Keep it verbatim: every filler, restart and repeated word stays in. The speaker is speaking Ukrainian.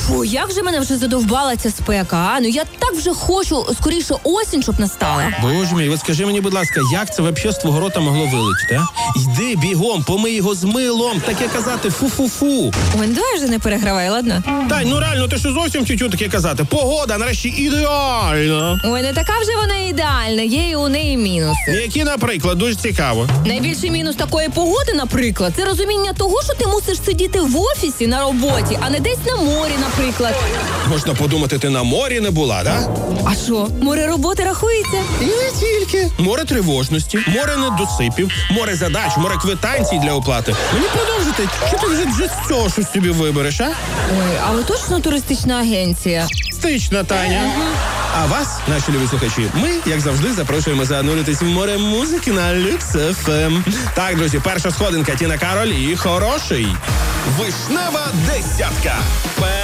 Фу, як же мене вже задовбала ця спека, а? Ну я так вже хочу скоріше осінь, щоб настала. Боже мій, от скажи мені, будь ласка, як це вообще з твого рота могло вилетіти, а? Йди бігом, помий його з милом, таке казати фу-фу-фу. Ой, давай вже не перегравай, ладно? Тань, ну реально, ти що зовсім тютю таке казати? Погода нарешті ідеальна. Ой, не така вже вона ідеальна, є і у неї мінуси. Які, наприклад, дуже цікаво. Найбільший мінус такої погоди, наприклад, це розуміння того, що ти мусиш сидіти в офісі на роботі, а не десь на морі, наприклад. Можна подумати, ти на морі не була, да? А що, море роботи рахується? І не тільки. Море тривожності, море недосипів, море задач, море квитанцій для оплати. Мені продовжити, що ти вже, вже з цього щось собі вибереш, а? Ой, а ви точно туристична агенція? Стична, Таня. А вас, наші любі слухачі, ми, як завжди, запрошуємо зануритись в море музики на Люкс еф ем. Так, друзі, перша сходинка Тіна Кароль і Хороший. Вишнева десятка.